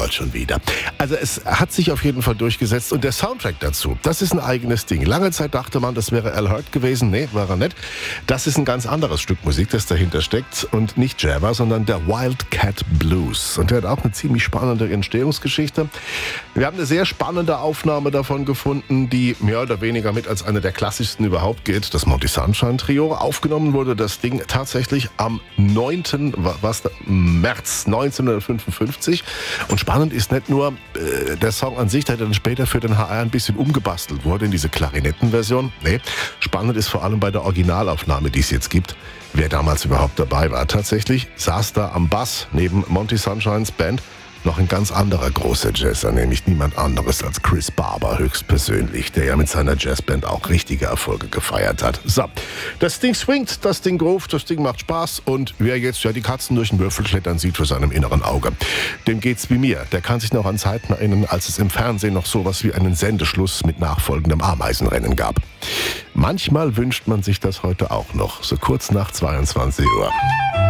wollte schon wieder. Also es hat sich auf jeden Fall durchgesetzt und der Soundtrack dazu, das ist ein eigenes Ding. Lange Zeit dachte man, das wäre Al Hirt gewesen. Nee, war er nicht. Das ist ein ganz anderes Stück Musik, das dahinter steckt und nicht Jabba, sondern der Wildcat Blues. Und der hat auch eine ziemlich spannende Entstehungsgeschichte. Wir haben eine sehr spannende Aufnahme davon gefunden, die mehr oder weniger mit als eine der klassischsten überhaupt gilt. Das Monty Sunshine Trio. Aufgenommen wurde das Ding tatsächlich am 9. März 1955. Und spannend ist nicht nur der Song an sich, der dann später für den HR ein bisschen umgebastelt wurde in diese Klarinettenversion. Nee, spannend ist vor allem bei der Originalaufnahme, die es jetzt gibt, wer damals überhaupt dabei war. Tatsächlich saß da am Bass neben Monty Sunshines Band noch ein ganz anderer großer Jazzer, nämlich niemand anderes als Chris Barber höchstpersönlich, der ja mit seiner Jazzband auch richtige Erfolge gefeiert hat. So, das Ding swingt, das Ding groovt, das Ding macht Spaß und wer jetzt ja die Katzen durch den Würfel klettern sieht vor seinem inneren Auge, dem geht's wie mir. Der kann sich noch an Zeiten erinnern, als es im Fernsehen noch sowas wie einen Sendeschluss mit nachfolgendem Ameisenrennen gab. Manchmal wünscht man sich das heute auch noch, so kurz nach 22 Uhr.